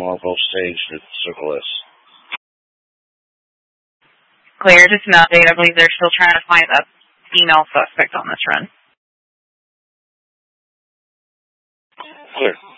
Long Gulch Stage to Circle S. Clear, just an update. I believe they're still trying to find a female suspect on this run. Clear.